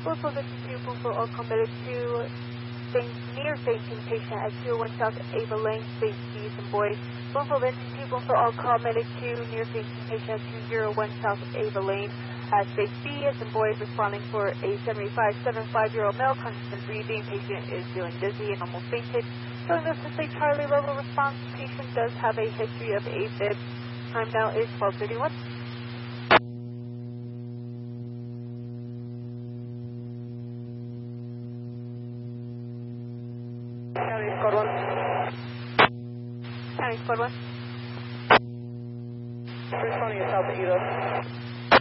Bloomfield Institute, Bloomfield all committed to near fainting patient at 201 South Ava Lane, Space B and boys. Bloomfield Institute, Bloomfield all committed to near fainting patient at 201 South Ava Lane at Space B as in boys responding for a 75-year-old male, conscious and breathing. Patient is feeling dizzy and almost fainted. Showing this is a Charlie level response. Patient does have a history of AFib. Time now is 12:31. County Squad 1. County Squad 1. Responding to South Eva.